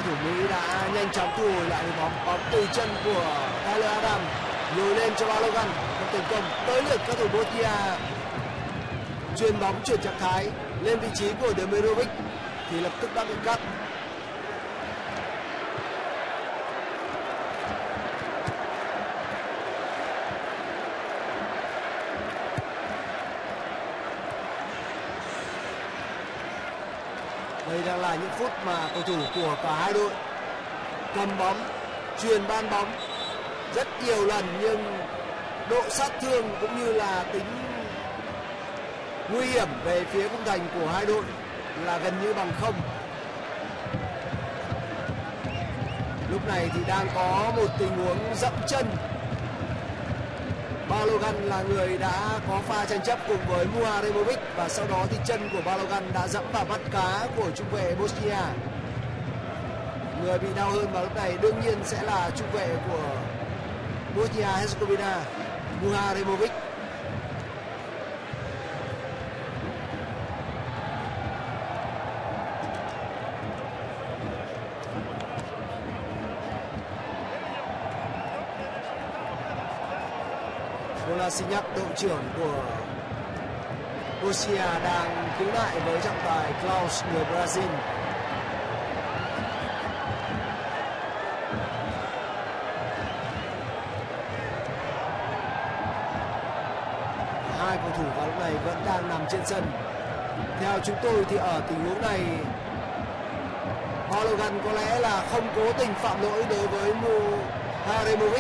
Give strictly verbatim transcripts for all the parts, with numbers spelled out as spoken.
thủ Mỹ đã nhanh chóng thu hồi lại bóng. Bóng từ chân của Tyler Adams nhồi lên cho Balogun, không thành công. Tới lượt các thủ Bosnia chuyền bóng chuyển trạng thái lên vị trí của Demirovic thì lập tức đã bị cắt. Đây đang là những phút mà cầu thủ của cả hai đội cầm bóng, chuyền ban bóng rất nhiều lần, nhưng độ sát thương cũng như là tính nguy hiểm về phía khung thành của hai đội là gần như bằng không. Lúc này thì đang có một tình huống dẫm chân. Balogun là người đã có pha tranh chấp cùng với Muharemovic và sau đó thì chân của Balogun đã dẫm vào mắt cá của trung vệ Bosnia. Người bị đau hơn vào lúc này đương nhiên sẽ là trung vệ của Bosnia-Herzegovina, Muharemovic. Kolasinac, đội trưởng của Bosnia, đang cứu lại với trọng tài Klaus, người Brazil. Hai cầu thủ vào lúc này vẫn đang nằm trên sân. Theo chúng tôi thì ở tình huống này Balogun có lẽ là không cố tình phạm lỗi đối với Muharemovic.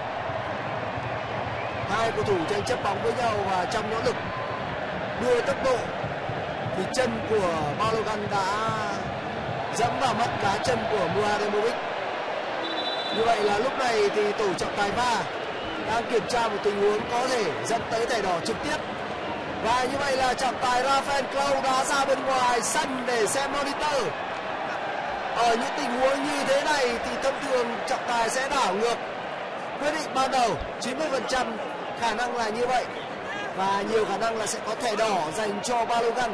Hai cầu thủ tranh chấp bóng với nhau và trong nỗ lực đua tốc độ thì chân của Balogun đã dẫm vào mắt cá chân của Muharemovic. Như vậy là lúc này thì tổ trọng tài va đang kiểm tra một tình huống có thể dẫn tới thẻ đỏ trực tiếp. Và như vậy là trọng tài Rafael Clau đã ra bên ngoài sân để xem monitor. Ở những tình huống như thế này thì thông thường trọng tài sẽ đảo ngược quyết định ban đầu. Chín mươi phần trăm khả năng là như vậy và nhiều khả năng là sẽ có thẻ đỏ dành cho Balogun.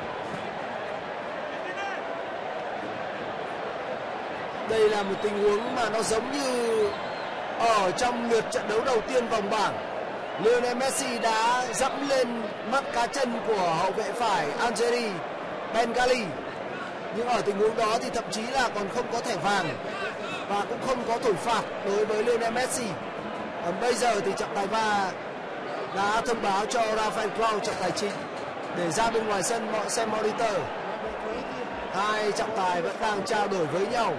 Đây là một tình huống mà nó giống như ở trong lượt trận đấu đầu tiên vòng bảng, Lionel Messi đã dẫm lên mắt cá chân của hậu vệ phải Angeli Bengali. Nhưng ở tình huống đó thì thậm chí là còn không có thẻ vàng và cũng không có thổi phạt đối với Lionel Messi. Còn bây giờ thì trọng tài va đã thông báo cho Rafael Clau, trọng tài chính, để ra bên ngoài sân xem monitor. Hai trọng tài vẫn đang trao đổi với nhau.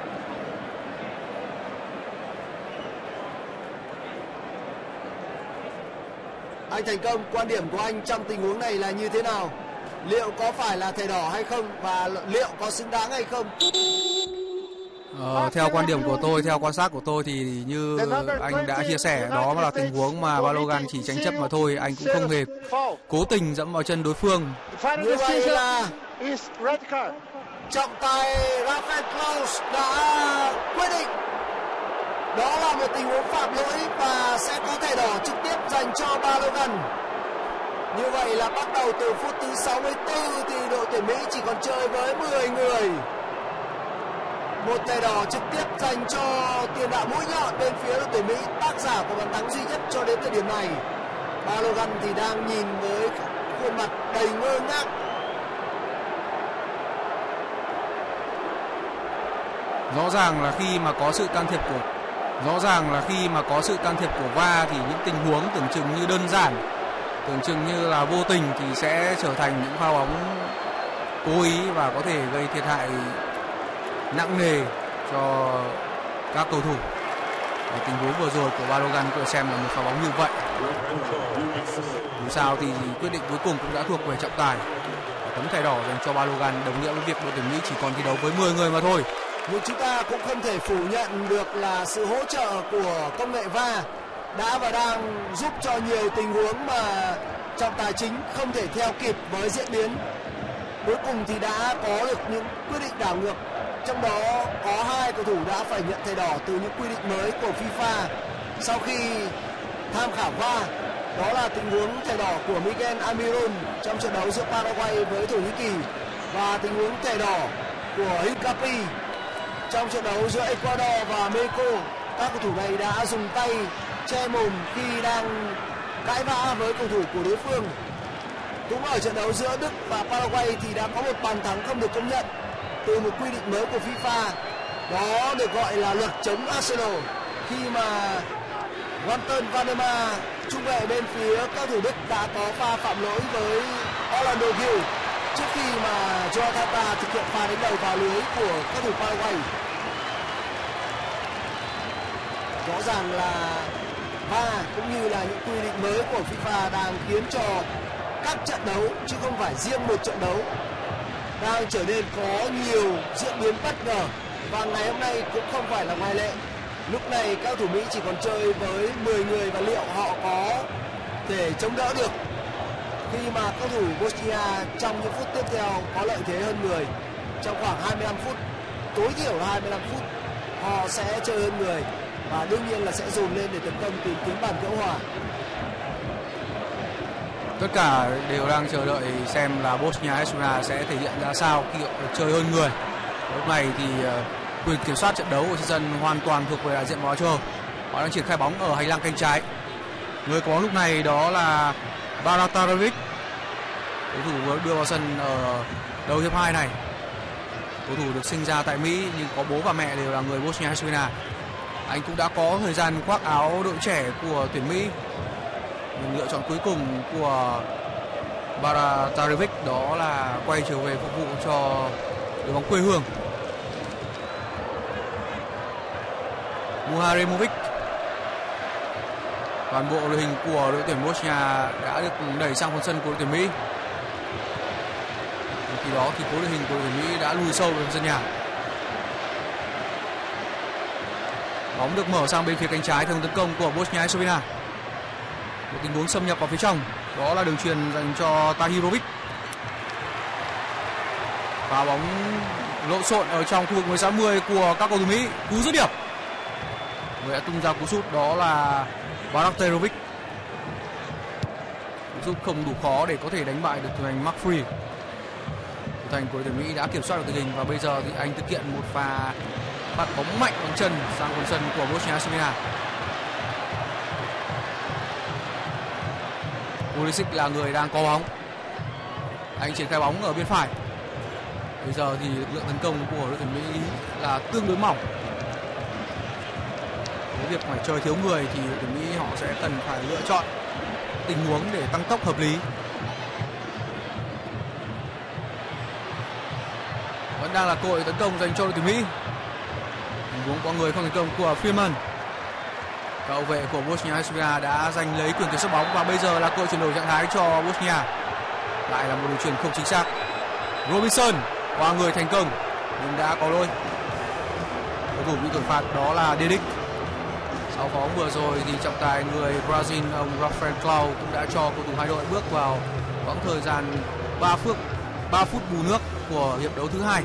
Anh Thành Công, quan điểm của anh trong tình huống này là như thế nào? Liệu có phải là thẻ đỏ hay không và liệu có xứng đáng hay không? Ờ, theo quan điểm của tôi, theo quan sát của tôi thì như anh đã chia sẻ, đó là tình huống mà Balogun chỉ tranh chấp mà thôi, anh cũng không hề cố tình dẫm vào chân đối phương. Như vậy là trọng tài Rafael Klaus đã quyết định đó là một tình huống phạm lỗi và sẽ có thẻ đỏ trực tiếp dành cho Balogun. Như vậy là bắt đầu từ phút thứ sáu mươi tư thì đội tuyển Mỹ chỉ còn chơi với mười người. Một thẻ đỏ trực tiếp dành cho tiền đạo mũi nhọn bên phía đội tuyển Mỹ, tác giả của bàn thắng duy nhất cho đến thời điểm này. Balogun thì đang nhìn với khuôn mặt đầy ngơ ngác. Rõ ràng là khi mà có sự can thiệp của rõ ràng là khi mà có sự can thiệp của va thì những tình huống tưởng chừng như đơn giản, tưởng chừng như là vô tình thì sẽ trở thành những pha bóng cố ý và có thể gây thiệt hại nặng nề cho các cầu thủ. Và tình huống vừa rồi của Balogun tôi xem là một pha bóng như vậy. Dù sao thì quyết định cuối cùng cũng đã thuộc về trọng tài. Tấm thẻ đỏ dành cho Balogun đồng nghĩa với việc đội tuyển Mỹ chỉ còn thi đấu với mười người mà thôi. Nhưng chúng ta cũng không thể phủ nhận được là sự hỗ trợ của công nghệ va đã và đang giúp cho nhiều tình huống mà trọng tài chính không thể theo kịp với diễn biến. Cuối cùng thì đã có được những quyết định đảo ngược, trong đó có hai cầu thủ đã phải nhận thẻ đỏ từ những quy định mới của FIFA sau khi tham khảo va. Đó là tình huống thẻ đỏ của Miguel Almiron trong trận đấu giữa Paraguay với Thổ Nhĩ Kỳ và tình huống thẻ đỏ của Hincapie Trong trận đấu giữa Ecuador và Mexico, các cầu thủ này đã dùng tay che mồm khi đang cãi vã với cầu thủ của đối phương. Cũng ở trận đấu giữa Đức và Paraguay thì đã có một bàn thắng không được công nhận từ một quy định mới của FIFA. Đó được gọi là luật chống Arsenal, khi mà Walter Vanderma, trung vệ bên phía các thủ Đức, đã có pha phạm lỗi với Orlando Gil trước khi mà Joao Tata thực hiện pha đánh đầu vào lưới của các thủ Paraguay. Rõ ràng là va cũng như là những quy định mới của FIFA đang khiến cho các trận đấu, chứ không phải riêng một trận đấu, đang trở nên có nhiều diễn biến bất ngờ, và ngày hôm nay cũng không phải là ngoại lệ. Lúc này các thủ Mỹ chỉ còn chơi với mười người, và liệu họ có thể chống đỡ được khi mà các thủ Bosnia trong những phút tiếp theo có lợi thế hơn người. Trong khoảng hai mươi lăm phút, tối thiểu là hai mươi lăm phút, họ sẽ chơi hơn người và đương nhiên là sẽ dồn lên để tấn công tìm kiếm bàn gỡ hòa. Tất cả đều đang chờ đợi xem là Bosnia Herzegovina sẽ thể hiện ra sao khi chơi hơn người. Lúc này thì quyền kiểm soát trận đấu của trên sân hoàn toàn thuộc về đại diện bóng đá châu Âu. Họ đang triển khai bóng ở hành lang cánh trái. Người có bóng lúc này đó là Baratarevic, cầu thủ vừa đưa vào sân ở đầu hiệp hai này. Cầu thủ được sinh ra tại Mỹ nhưng có bố và mẹ đều là người Bosnia Herzegovina. Anh cũng đã có thời gian khoác áo đội trẻ của tuyển Mỹ. Nhưng lựa chọn cuối cùng của Baratarevic đó là quay trở về phục vụ cho đội bóng quê hương. Muharemovic, toàn bộ đội hình của đội tuyển Bosnia đã được đẩy sang phần sân của đội tuyển Mỹ. Khi đó thì khối đội hình của đội tuyển Mỹ đã lùi sâu vào sân nhà. Bóng được mở sang bên phía cánh trái theo tấn công của Bosnia Herzegovina. Một tình huống xâm nhập vào phía trong, đó là đường truyền dành cho Tahirovic. Và bóng lộn xộn ở trong khu vực mười sáu mươi của các cầu thủ Mỹ. Cú dứt điểm, người đã tung ra cú sút đó là Baratarevic. Cú sút không đủ khó để có thể đánh bại được thủ thành McFree. Thủ thành của đội tuyển Mỹ đã kiểm soát được tình hình và bây giờ thì anh thực hiện một pha bắt bóng mạnh bằng chân sang phần sân của Bosnia Herzegovina. Pulisic là người đang có bóng. Anh triển khai bóng ở bên phải. Bây giờ thì lực lượng tấn công của đội tuyển Mỹ là tương đối mỏng. Với việc phải chơi thiếu người thì đội tuyển Mỹ họ sẽ cần phải lựa chọn tình huống để tăng tốc hợp lý. Vẫn đang là cơ hội tấn công dành cho đội tuyển Mỹ. Tình huống có người không thành công của Freeman. Các hậu vệ của Bosnia Herzegovina đã giành lấy quyền kiểm soát bóng và bây giờ là cơ hội chuyển đổi trạng thái cho Bosnia. Lại là một đường truyền không chính xác. Robinson qua người thành công nhưng đã có lỗi. Cầu thủ bị thổi phạt đó là Dedic. Sau phóng vừa rồi thì trọng tài người Brazil ông Rafael Clau cũng đã cho cầu thủ hai đội bước vào quãng thời gian ba phút ba phút bù nước của hiệp đấu thứ hai.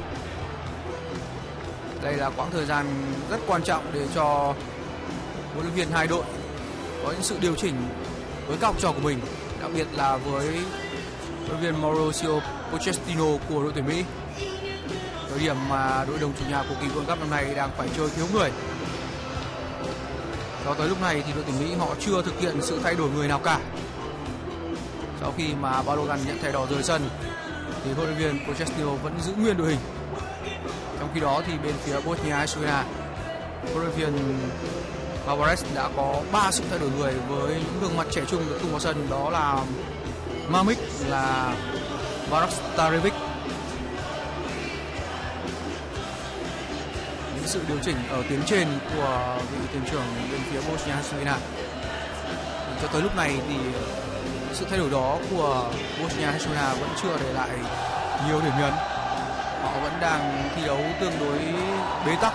Đây là quãng thời gian rất quan trọng để cho huấn luyện viên hai đội có những sự điều chỉnh với các học trò của mình, đặc biệt là với huấn luyện viên Mauricio Pochettino của đội tuyển Mỹ. Thời điểm mà đội đồng chủ nhà của kỳ World Cup năm nay đang phải chơi thiếu người. Cho tới lúc này thì đội tuyển Mỹ họ chưa thực hiện sự thay đổi người nào cả. Sau khi mà Balogun nhận thẻ đỏ rời sân thì huấn luyện viên Pochettino vẫn giữ nguyên đội hình. Trong khi đó thì bên phía Bosnia Herzegovina, huấn luyện viên Alvarez đã có ba sự thay đổi người với những gương mặt trẻ trung được tung vào sân, đó là Mamic, là Baratarevic. Những sự điều chỉnh ở tuyến trên của vị thuyền trưởng bên phía Bosnia Herzegovina. Cho tới lúc này thì sự thay đổi đó của Bosnia Herzegovina vẫn chưa để lại nhiều điểm nhấn. Họ vẫn đang thi đấu tương đối bế tắc.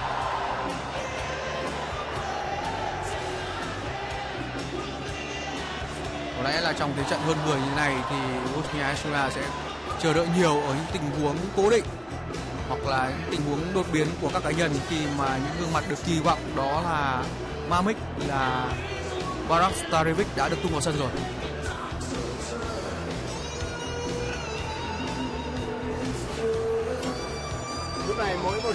Có lẽ là trong thế trận hơn người như thế này thì Bosnia Herzegovina sẽ chờ đợi nhiều ở những tình huống cố định hoặc là những tình huống đột biến của các cá nhân, khi mà những gương mặt được kỳ vọng đó là Mamic, là Baratarevic đã được tung vào sân rồi. Lúc này mỗi một